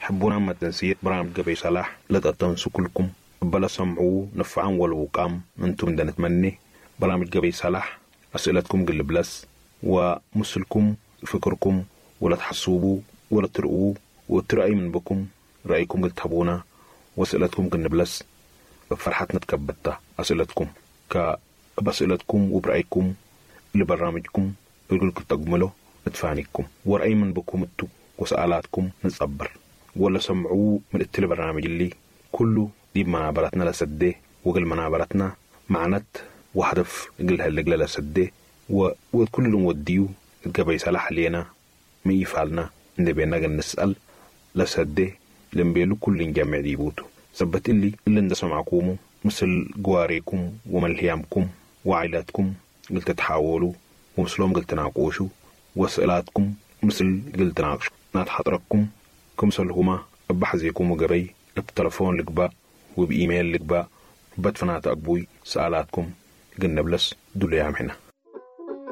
حبونا ما تنسيت برامج قبي صلاح لتأتنسوا كلكم بلا سمعوا نفعان والوقام أنتم دا نتمني برامج قبي صلاح أسئلتكم قل بلس ومسلكم فكركم ولا تحسوبوا ولا ترؤوا وترأي من بكم رأيكم قل تحبونا وأسئلتكم قل بلس فرحتنا تكبتها أسئلتكم بأسئلتكم وبرأيكم لبرامجكم يقولكم تقملوا ندفعنيكم ورأي من بكم انتو وسألاتكم نتصبر ولا سمعوا من التلبرنامج اللي كله دي منابرتنا لسده وقل منابرتنا معنات وهدف قلها اللي قلها لسده وكل اللي نوديو قبي صلاح لينا ما يفعلنا نبينا نسأل لسده لنبيلو كل جامع ديبوتو ثبت اللي ندس معكم مثل جواريكم وملهيامكم وعائلاتكم قلت تحاولوا ومثلهم قلت تناقشوا وسئلاتكم مثل قلت تناقشوا نات حضركم كمثل هما بحزيكم وقبي بتلفون لقباء وبإيميل لقباء بدفنات أقبوي سألاتكم قلنا بلس دول يا عمحنا